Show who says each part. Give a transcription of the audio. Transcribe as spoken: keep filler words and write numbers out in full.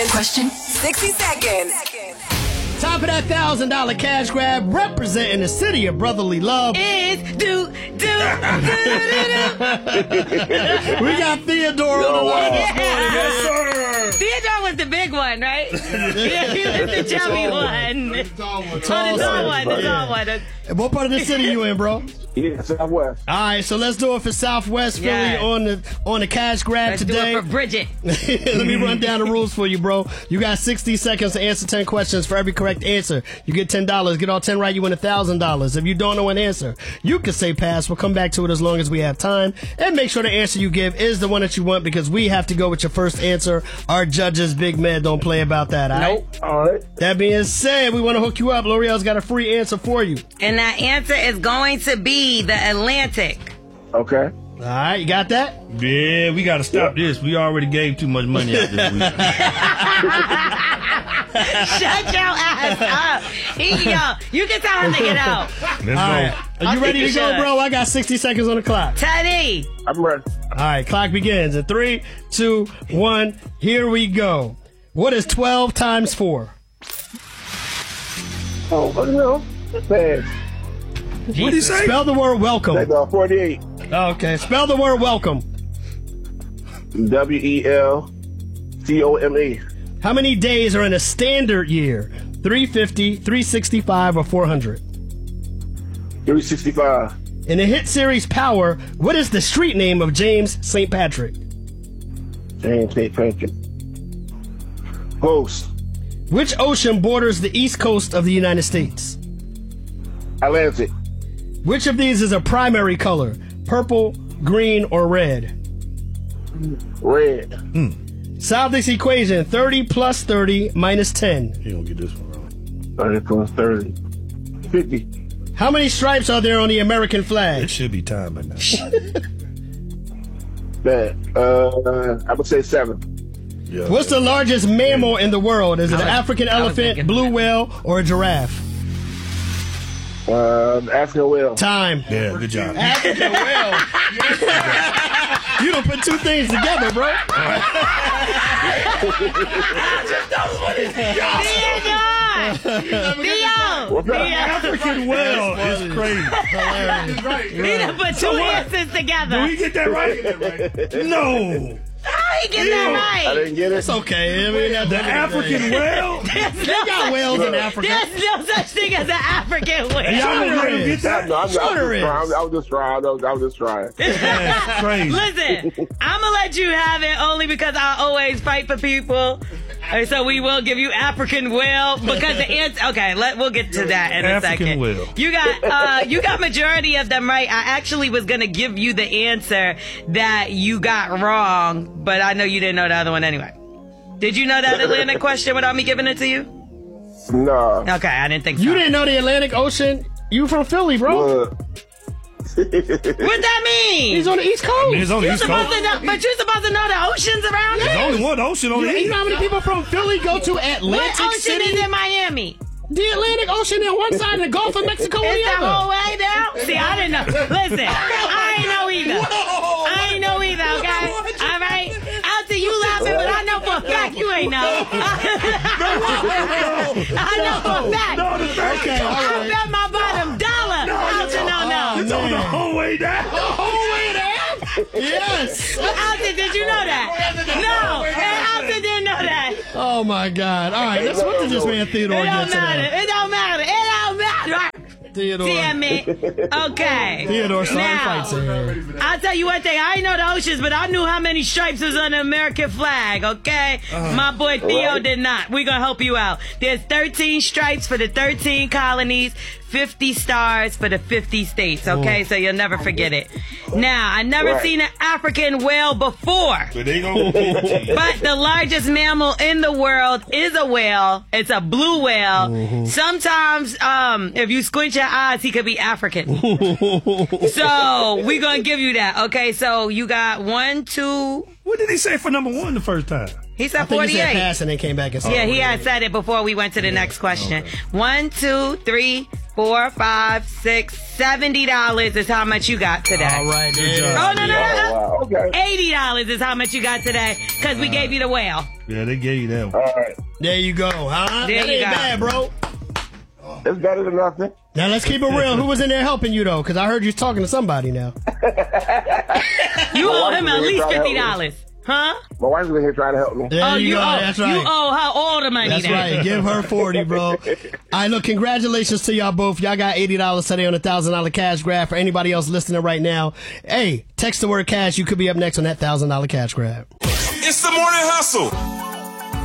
Speaker 1: seconds. Question, sixty seconds.
Speaker 2: Time for that one thousand dollars cash grab representing the city of brotherly love.
Speaker 3: Is do, do, do, do, do.
Speaker 2: We got Theodore on the line this morning. Yes, sir.
Speaker 3: Theodore was the big one, right? Yeah, he was the chubby one.
Speaker 2: The tall one.
Speaker 3: Oh, the tall one, the tall one.
Speaker 2: And what part of the city you in, bro?
Speaker 4: Yeah, Southwest.
Speaker 2: All right, so let's do it for Southwest Philly
Speaker 3: Yes.
Speaker 2: on the on the cash grab
Speaker 3: Let's
Speaker 2: today.
Speaker 3: do it for Bridget.
Speaker 2: Let me run down the rules for you, bro. You got sixty seconds to answer ten questions. For every correct answer, you get ten dollars. Get all ten right, you win one thousand dollars. If you don't know an answer, you can say pass. We'll come back to it as long as we have time. And make sure the answer you give is the one that you want, because we have to go with your first answer. Our judges, big man, don't play about that, all right?
Speaker 3: Nope.
Speaker 4: All right.
Speaker 2: That being said, we want to hook you up. L'Oreal's got a free answer for you.
Speaker 3: And that answer is going to be the Atlantic.
Speaker 4: Okay.
Speaker 2: All right, you got that?
Speaker 5: Yeah, we got to stop this. We already gave too much money out this week.
Speaker 3: Shut your ass up. He, yo, you can tell him to get out.
Speaker 5: Let's
Speaker 2: All right.
Speaker 5: go.
Speaker 2: Are you
Speaker 3: I
Speaker 2: ready
Speaker 3: think
Speaker 2: to
Speaker 3: you
Speaker 2: go,
Speaker 3: should.
Speaker 2: bro? I got sixty seconds on the clock.
Speaker 3: Teddy.
Speaker 4: I'm ready.
Speaker 2: All right, clock begins in three, two, one. Here we go. What is twelve times four?
Speaker 4: Oh, what the hell? Man.
Speaker 5: What did he say?
Speaker 2: Spell the word welcome.
Speaker 4: Like, uh, forty-eight.
Speaker 2: Okay, spell the word welcome.
Speaker 4: W E L C O M E.
Speaker 2: How many days are in a standard year? three fifty, three sixty-five, or four hundred?
Speaker 4: three sixty-five.
Speaker 2: In the hit series Power, what is the street name of James Saint Patrick?
Speaker 4: James Saint Patrick. Close.
Speaker 2: Which ocean borders the east coast of the United States?
Speaker 4: Atlantic.
Speaker 2: Which of these is a primary color? Purple, green, or red?
Speaker 4: Red.
Speaker 2: Solve this equation. thirty plus thirty minus ten.
Speaker 5: He gonna get this one wrong.
Speaker 4: thirty plus thirty. fifty.
Speaker 2: How many stripes are there on the American
Speaker 5: It
Speaker 2: flag?
Speaker 5: should be time by now.
Speaker 4: Bad. Uh, I would say seven.
Speaker 5: Yeah.
Speaker 2: What's the largest mammal in the world? Is it an
Speaker 3: was-
Speaker 2: African
Speaker 3: I was
Speaker 2: elephant,
Speaker 3: thinking
Speaker 2: blue
Speaker 3: that.
Speaker 2: whale, or a giraffe?
Speaker 4: Um, African whale.
Speaker 2: Time.
Speaker 5: Yeah, good job.
Speaker 2: African whale. You don't put two things together, bro.
Speaker 3: Theo.
Speaker 4: What's up?
Speaker 5: African whale is crazy.
Speaker 3: He done put two answers together.
Speaker 5: Did we get that right? No.
Speaker 3: How he get
Speaker 4: I
Speaker 3: that right?
Speaker 4: didn't get it.
Speaker 2: It's okay. I mean, that's
Speaker 5: The African whale?
Speaker 2: They got whales in Africa.
Speaker 3: There's no such thing as an African whale.
Speaker 5: Y'all gonna let him get that?
Speaker 4: No, I'm,
Speaker 2: Sure
Speaker 4: I, was
Speaker 2: there
Speaker 4: just
Speaker 2: is.
Speaker 4: trying, I was just trying. I was, I was just trying.
Speaker 5: That's crazy.
Speaker 3: Listen, I'm gonna let you have it only because I always fight for people. And so we will give you African whale because the answer. Okay, let we'll get to that in a
Speaker 5: African
Speaker 3: second.
Speaker 5: whale.
Speaker 3: You got uh, you got majority of them right. I actually was gonna give you the answer that you got wrong, but I know you didn't know the other one anyway. Did you know that Atlantic question without me giving it to you?
Speaker 4: No.
Speaker 3: Okay, I didn't think so.
Speaker 2: You didn't know the Atlantic Ocean? You from Philly, bro?
Speaker 4: Uh,
Speaker 3: What that mean?
Speaker 2: He's on the East
Speaker 5: I
Speaker 2: Coast.
Speaker 5: mean, it's on the
Speaker 3: You're
Speaker 5: East
Speaker 3: supposed
Speaker 5: Coast.
Speaker 3: to know, but you're supposed to know the oceans around
Speaker 5: There's
Speaker 3: here.
Speaker 5: only one ocean on the
Speaker 2: You
Speaker 5: east.
Speaker 2: know how many people from Philly go to
Speaker 3: What
Speaker 2: Atlantic
Speaker 3: ocean
Speaker 2: City?
Speaker 3: is in Miami?
Speaker 2: The Atlantic Ocean on one side and the Gulf of Mexico on
Speaker 3: It's
Speaker 2: the
Speaker 3: the
Speaker 2: other.
Speaker 3: whole way down. See, I didn't know. Listen, I ain't know either. I ain't know either, okay? All right? Out to you laughing, but I know for a fact you ain't know. I know for a fact.
Speaker 2: Okay, all
Speaker 3: I
Speaker 2: right.
Speaker 3: bet my bottom dollar out to no no.
Speaker 5: It's on the whole way down.
Speaker 2: Whole way down? Yes.
Speaker 3: Alton, did you know that? No, and Alton didn't know that.
Speaker 2: Oh my God! All right, let's what did this man
Speaker 3: It
Speaker 2: Theodore
Speaker 3: don't
Speaker 2: get
Speaker 3: matter.
Speaker 2: today?
Speaker 3: It don't matter. It don't matter.
Speaker 2: Theodore.
Speaker 3: Damn it. Okay.
Speaker 2: Theodore starting
Speaker 3: Now,
Speaker 2: fights here.
Speaker 3: I'll tell you one thing. I ain't know the oceans, but I knew how many stripes was on the American flag, okay? My boy Theo
Speaker 4: Right.
Speaker 3: did not. We're going to help you out. There's thirteen stripes for the thirteen colonies, fifty stars for the fifty states, okay? So you'll never forget it. Now, I never
Speaker 4: Right.
Speaker 3: seen an African whale before.
Speaker 5: But they gonna
Speaker 3: But the largest mammal in the world is a whale. It's a blue whale.
Speaker 2: Mm-hmm.
Speaker 3: Sometimes, um, if you squint your eyes, he could be African. So we're gonna give you that. Okay, so you got one, two.
Speaker 5: What did he say for number one the first time?
Speaker 3: He said
Speaker 2: I think he said
Speaker 3: forty-eight.
Speaker 2: pass and then came back and said.
Speaker 3: Yeah, he had said it before we went to the next question. One, two, three, Four, five, six, seventy dollars is how much you got today.
Speaker 2: All right,
Speaker 5: Good
Speaker 2: there.
Speaker 5: job.
Speaker 3: Oh, no, no, no, no.
Speaker 4: Oh, wow. Okay.
Speaker 3: eighty dollars is how much you got today because we gave you the whale.
Speaker 5: Yeah, they gave you that
Speaker 4: All
Speaker 5: one.
Speaker 4: right.
Speaker 2: There you go, huh?
Speaker 3: There
Speaker 2: that
Speaker 3: you
Speaker 2: ain't
Speaker 3: go.
Speaker 2: bad, bro.
Speaker 4: It's better than nothing.
Speaker 2: Now let's keep it real. Who was in there helping you though? Because I heard you talking to somebody now.
Speaker 3: You owe
Speaker 4: wife
Speaker 3: him
Speaker 4: was
Speaker 3: at
Speaker 4: in
Speaker 3: least
Speaker 4: trying to help
Speaker 3: fifty
Speaker 4: me.
Speaker 3: dollars. Huh?
Speaker 4: My wife's in here trying to help me.
Speaker 2: There
Speaker 3: oh,
Speaker 2: you,
Speaker 3: you,
Speaker 2: go.
Speaker 3: owe,
Speaker 2: That's
Speaker 3: you
Speaker 2: right.
Speaker 3: owe her all the money
Speaker 2: That's
Speaker 3: then.
Speaker 2: right. Give her forty, bro. All right, look, congratulations to y'all both. Y'all got eighty dollars today on a one thousand dollars cash grab. For anybody else listening right now, hey, text the word cash. You could be up next on that one thousand dollars cash grab.
Speaker 6: It's the morning hustle.